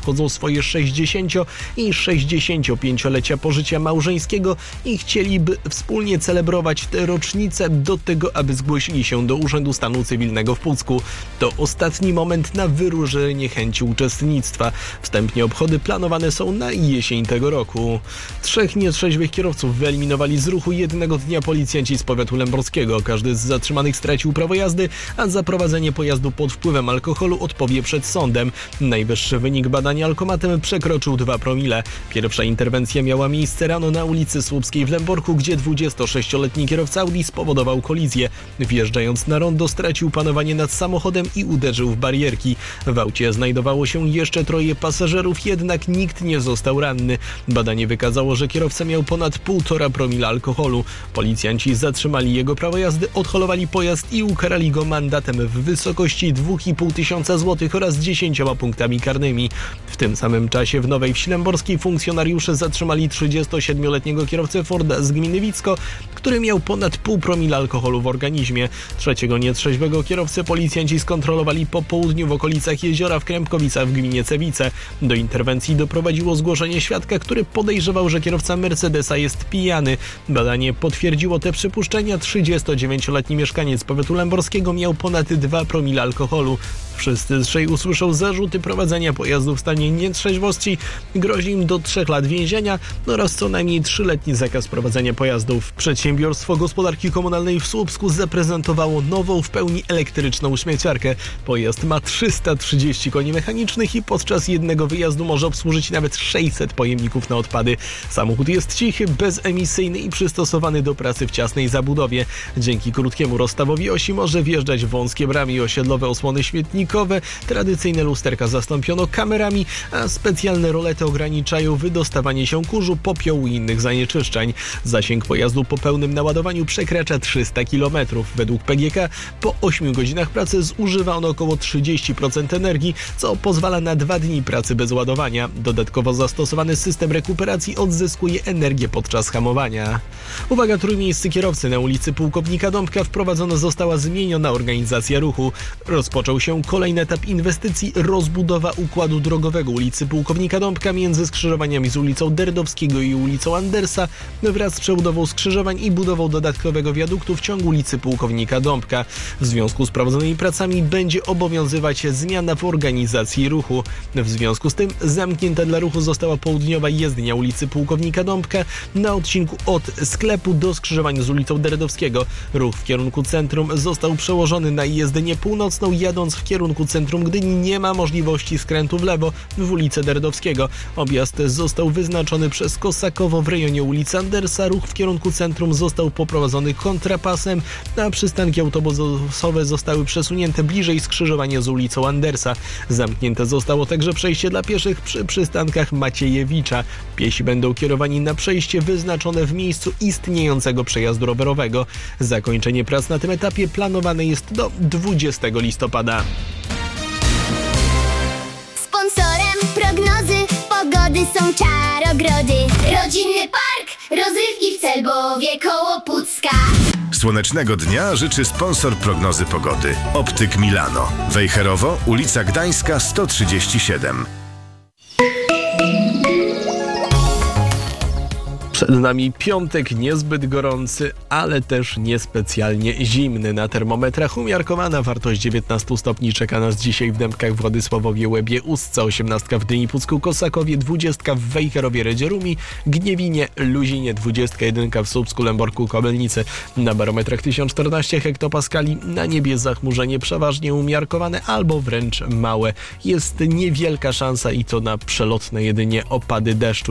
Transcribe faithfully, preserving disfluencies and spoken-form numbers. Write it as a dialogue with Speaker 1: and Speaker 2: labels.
Speaker 1: obchodzą swoje sześćdziesięcio- i sześćdziesięciopięciolecia pożycia małżeńskiego i chcieliby wspólnie celebrować tę rocznicę do tego, aby zgłosili się do Urzędu Stanu Cywilnego w Pucku. To ostatni moment na wyrażenie chęci uczestnictwa. Wstępnie obchody planowane są na jesień tego roku. Trzech nietrzeźwych kierowców wyeliminowali z ruchu jednego dnia policjanci z powiatu lęborskiego. Każdy z zatrzymanych stracił prawo jazdy, a za prowadzenie pojazdu pod wpływem alkoholu odpowie przed sądem. Najwyższy wynik badania alkomatem przekroczył dwa promile. Pierwsza interwencja miała miejsce rano na ulicy Słupskiej w Lęborku, gdzie dwudziestosześcioletni kierowca Audi spowodował kolizję. Wjeżdżając na rondo, stracił panowanie nad samochodem i uderzył w barierki. W aucie znajdowało się jeszcze troje pasażerów, jednak nikt nie został ranny. Badanie wykazało, że kierowca miał ponad półtora promila alkoholu. Policjanci zatrzymali jego prawo jazdy, odholowali pojazd i ukarali go mandatem w wysokości dwa i pół tysiąca złotych oraz dziesięcioma punktami karnymi. W tym samym czasie w Nowej Wsi Lęborskiej funkcjonariusze zatrzymali trzydziestosiedmioletniego kierowcę Forda z gminy Wicko, który miał ponad pół promila alkoholu w organizmie. Trzeciego nietrzeźwego kierowcę policjanci skontrolowali po południu w okolicach jeziora w Krępkowicach w gminie Cewice. Do interwencji doprowadziło zgłoszenie świadka, który podejrzewał, że kierowca Mercedesa jest pijany. Badanie potwierdziło te przypuszczenia. trzydziestodziewięcioletni mieszkaniec powiatu lęborskiego miał ponad dwa promile alkoholu. Wszyscy trzej usłyszą zarzuty prowadzenia pojazdu w stanie nietrzeźwości. Grozi im do trzech lat więzienia oraz co najmniej trzyletni zakaz prowadzenia pojazdów. Przedsiębiorstwo Gospodarki Komunalnej w Słupsku zaprezentowało nową, w pełni elektryczną śmieciarkę. Pojazd ma trzysta trzydzieści koni mechanicznych i podczas jednego wyjazdu może obsłużyć nawet sześćset pojemników na odpady. Samochód jest cichy, bezemisyjny i przystosowany do pracy w ciasnej zabudowie. Dzięki krótkiemu rozstawowi osi może wjeżdżać w wąskie bramy i osiedlowe osłony śmietnikowe. Tradycyjne lusterka zastąpiono kamerami, a specjalne rolety ograniczają wydostawanie się kurzu, popiołu i innych zanieczyszczeń. Zasięg pojazdu po pełnym naładowaniu przekracza trzysta kilometrów. Według P G K po ośmiu godzinach pracy zużywa on około trzydzieści procent energii, co pozwala na dwa dni pracy bez ładowania. Dodatkowo zastosowany system rekuperacji odzyskuje energię podczas hamowania. Uwaga, trójmiejscy kierowcy. Na ulicy Pułkownika Dąbka wprowadzona została zmieniona organizacja ruchu. Rozpoczął się kolejny etap inwestycji rozbudowa układu drogowego ulicy Pułkownika Dąbka między skrzyżowaniami z ulicą Derdowskiego i ulicą Andersa wraz z przebudową skrzyżowań i budową dodatkowego wiaduktu w ciągu ulicy Pułkownika Dąbka. W związku z prowadzonymi pracami będzie obowiązywać zmiana w organizacji ruchu. W związku z tym zamknięta dla ruchu została południowa jezdnia ulicy Pułkownika Dąbka na odcinku od sklepu do skrzyżowania z ulicą Derdowskiego. Ruch w kierunku centrum został przełożony na jezdnię północną. Jadąc w kierunku centrum Gdyni nie ma możliwości skrętu w lewo w ulicę Derdowskiego. Objazd został wyznaczony przez Kosakowo w rejonie ulicy Andersa. Ruch w kierunku centrum został poprowadzony kontrapasem, a przystanki autobusowe zostały przesunięte bliżej skrzyżowania z ulicą Andersa. Zamknięte zostało także przejście dla pieszych przy przystankach Maciejewicza. Piesi będą kierowani na przejście wyznaczone w miejscu istniejącego przejazdu rowerowego. Zakończenie prac na tym etapie planowane jest do dwudziestego listopada.
Speaker 2: Sponsorem prognozy pogody są Czarogrody. Rodzinny park rozrywki w Celbowie koło Pucka.
Speaker 3: Słonecznego dnia życzy sponsor prognozy pogody. Optyk Milano. Wejherowo, ulica Gdańska sto trzydzieści siedem.
Speaker 1: Przed nami piątek niezbyt gorący, ale też niespecjalnie zimny. Na termometrach umiarkowana wartość dziewiętnaście stopni czeka nas dzisiaj w Dębkach, Władysławowie, Łebie, Ustce, osiemnastka w Gdyni, Pucku, Kosakowie, dwudziestka w Wejherowie, Redzierumi, Gniewinie, Luzinie, dwudziestka jeden w Słupsku, Lęborku, Kobylnicy. Na barometrach tysiąc czternaście hektopaskali, na niebie zachmurzenie przeważnie umiarkowane albo wręcz małe. Jest niewielka szansa i to na przelotne jedynie opady deszczu.